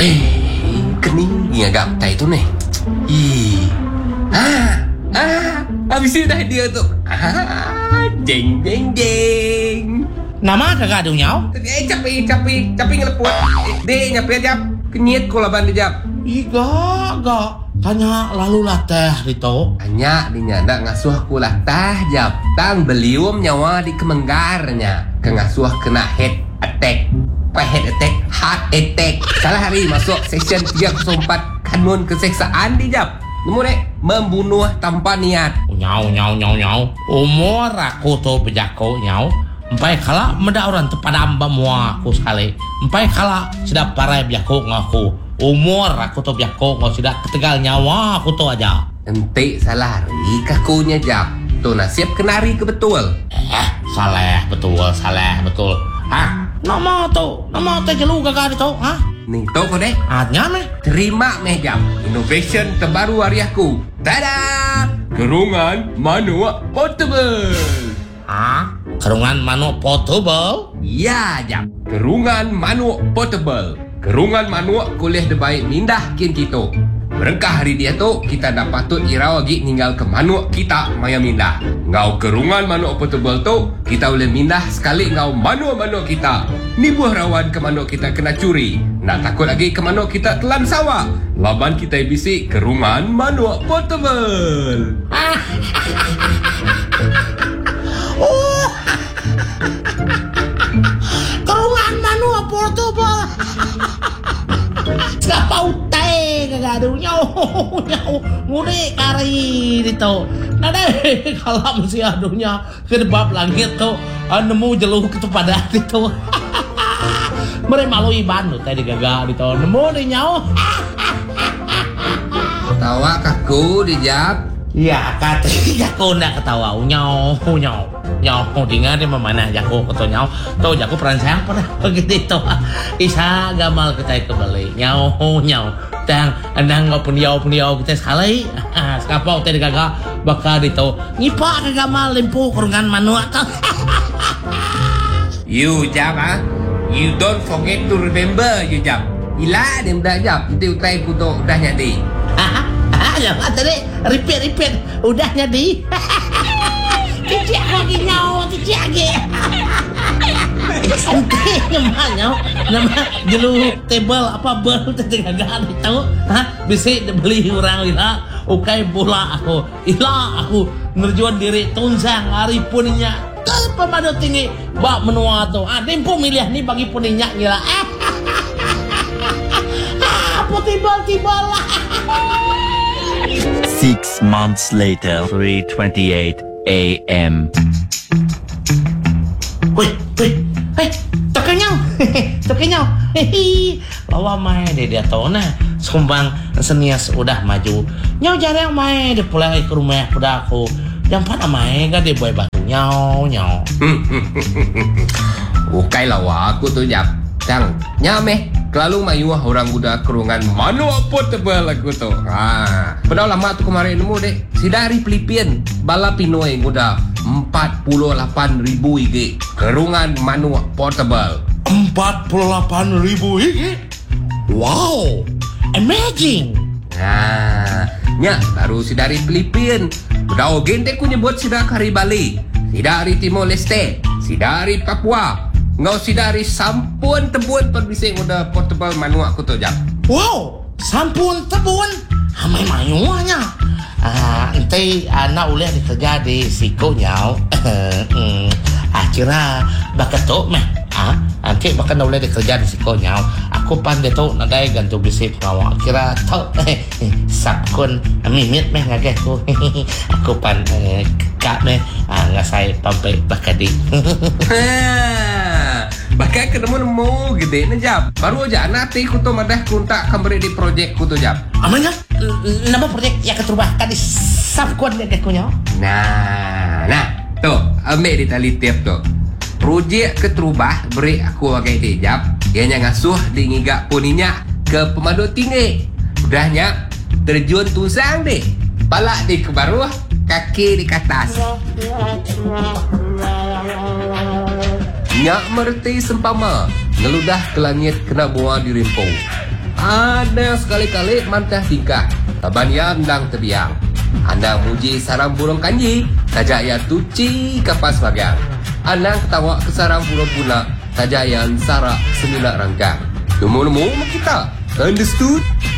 Kening agak tai tu ni. Habis dah dia tu. Jeng jeng jeng. Nama kakak tu nyau? Capi ngeleput. Dek nyapi aja. Kenyit ko laban dia jap. Gak. Tanya lalu lah teh itu. Hanya dinya ndak ngasuh ku lah tah jap. Tang belium nyawa di kemenggarnya. Kengasuh kena head attack. Head attack, heart attack. Salah hari masuk section 304 kanun keseksaan di jap. Nemu dek, membunuh tanpa niat. Nyau. Umur aku tu berjaku nyau. Empai kala meda orang tepadam bamua aku sekali. Empai kala sedap parai biaku ngaku. Umur aku tu biaku ngau sudah ketegal nyawa aku tu aja. Ente salah hari kakunya jap. Tu nasib kenari ke betul. Salah betul. Nama tu jelu gagah itu, Nih tau kau dek. Artinya meh. Terima meh jap. Innovation terbaru hari aku. Tada! Kerungan manual portable. Kerungan manual portable? Ya jap. Kerungan manual portable. Kerungan manual kuliah debaik mindah kin kita. Berengkah hari dia tu kita dah patut irau lagi ninggal ke manual kita maya mindah. Ngau kerungan manual portable tu kita boleh mindah sekali ngau manual kita. Ni buah rawan ke manual kita kena curi. Nak takut lagi ke manual kita telan sawah. Laban kita bisik kerungan manual portable. Kerungan manual portable. Siapa utai kagak nyau mudik kari itu. Nada kalau mesti adunya ke debab langit tu nemu jeluh ke pada itu. Mereka malu iban tu tadi gagak itu nemu dia nyau. Tawa kaku dijap. Ya kata aku nak ketawa nyau dengar dia memanah jago kata nyau tu jago peran saya pernah begitu isa gamal kita kembali nyau tang andang puniau kita sekali sekapau tadi gagak bakal itu ngipak gamal limpu kurungan manual tu. You jap you don't forget to remember you jap. Ila dia dah jap nanti utai ku tu dah jadi. Jangan tadi repeat udah jadi. Cicak lagi nyau Santai nama jelu table apa bel tadi gagak itu bisa beli orang ila ukai bola aku nerjuan diri tunsang hari puninya pemadu tinggi bak menua tu tempo milih ni bagi puninya gila apa tiba lah. 6 months later, 3:28 a.m. Wih, tokenyau. Lawa main dia tahu nah, sumbang senias udah maju. Nyau jarang main dia pulang ke rumah pada aku. Yang pada main kan dia boy batu nyau. Ukai lawa aku tu jap. Tang, nyameh. Kelalu mayuah orang muda kerungan manual portable aku tu. Padahal lama tu kemarin nemu dek. Sidari Filipin bala Pinoy muda 48,000 IG. Kerungan manual portable. 48,000 IG. Wow, amazing. Nya baru sidari Filipin. Udah gente ku nyebut sidak hari Bali. Sidari Timor Leste, sidari Papua. Ngau sidari sampun tebun perbising udah portable manual aku tu jap. Wow, sampun tebun. Hamai mayuahnya. Nanti anak boleh dikerja di Siko nyau. Kira bakat tu meh. Nanti bakal boleh dikerja di Siko nyau. Aku pandai tu nadai gantu bisik ngawak. Kira tu sabkun mimit meh ngageh tu. Aku pandai kak meh ngasai pampai bakadi. Bakal ketemu gede na jap. Baru aja nanti ku tu madah kuntak kembali di projek ku tu jap. Amanya nama projek yang keterubah tadi sabkun dia kunya. Nah, tu ambil di tali tiap tu. Projek keterubah beri aku bagai dia jap. Ianya ngasuh di ngigak puninya ke pemadu tinggi. Udahnya terjun tusang deh. Palak di ke bawah, kaki di atas. Nyak merti sempama ngeludah ke langit kena buah di rimpung. Ada sekali-kali mantah tingkah taban yang dang terbiang. Anang muji sarang burung kanji, tajak ya tuci kapas bagang. Anang ketawa ke sarang burung pula, tajak yang sarak sembilan rangkang. Nemu-nemu kita. Understood?